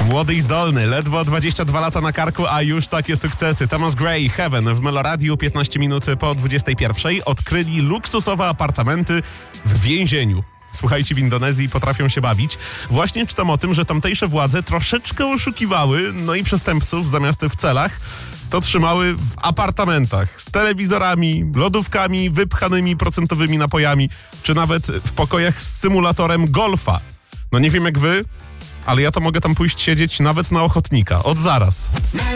Młody i zdolny, ledwo 22 lata na karku, a już takie sukcesy. Thomas Gray, Heaven w Meloradiu, 15 minut po 21. Odkryli luksusowe apartamenty w więzieniu. Słuchajcie, w Indonezji potrafią się bawić. Właśnie czytam o tym, że tamtejsze władze troszeczkę oszukiwały, no i przestępców zamiast w celach to trzymały w apartamentach z telewizorami, lodówkami, wypchanymi procentowymi napojami, czy nawet w pokojach z symulatorem golfa. No nie wiem jak wy, ale ja to mogę tam pójść siedzieć nawet na ochotnika. Od zaraz.